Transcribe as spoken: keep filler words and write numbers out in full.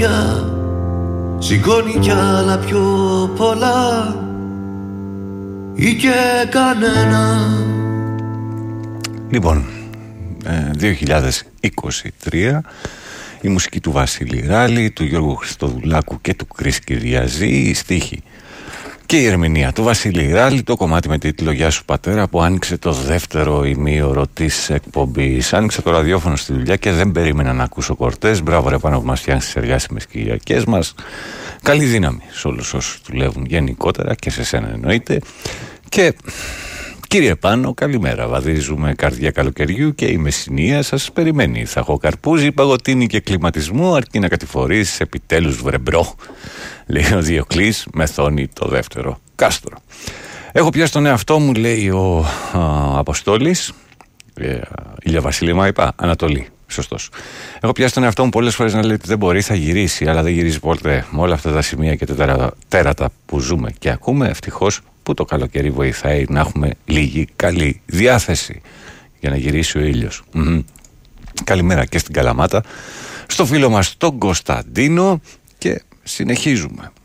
χέρια, σηκώνει κι άλλα πιο πολλά ή και κανένα. Λοιπόν, δύο χιλιάδες είκοσι τρία, η μουσική του Βασίλη Ράλη, του Γιώργου Χριστοδουλάκου και του Κρίς Κυριαζή, η στίχη και η ερμηνεία του Βασίλη Ράλη, το κομμάτι με τίτλο «Γεια σου πατέρα» που άνοιξε το δεύτερο ημίωρο της εκπομπής. Άνοιξε το ραδιόφωνο στη δουλειά και δεν περίμενα να ακούσω Κορτές. Μπράβο ρε Πάνο που μας φτιάχνει τις εργάσιμες Κυριακές μας. Καλή δύναμη σε όλους όσους δουλεύουν γενικότερα και σε σένα εννοείται. Και κύριε Πάνο, καλημέρα. Βαδίζουμε καρδιά καλοκαιριού και η Μεσσηνία σας περιμένει. Θα έχω καρπούζι, παγωτίνι και κλιματισμό, αρκεί να κατηφορείς επιτέλους βρεμπρό, λέει ο Διοκλής, μεθώνει το δεύτερο κάστρο. Έχω πιάσει τον εαυτό μου, λέει ο α, Αποστόλης, ε, Ηλια Βασίλημα είπα, Ανατολή. Σωστός. Έχω πιάσει τον εαυτό μου πολλές φορές να λέει ότι δεν μπορεί, θα γυρίσει, αλλά δεν γυρίζει ποτέ. Με όλα αυτά τα σημεία και τα τέρατα που ζούμε και ακούμε, ευτυχώς που το καλοκαίρι βοηθάει να έχουμε λίγη καλή διάθεση για να γυρίσει ο ήλιος. Mm-hmm. Καλημέρα και στην Καλαμάτα, στο φίλο μας τον Κωνσταντίνο και συνεχίζουμε.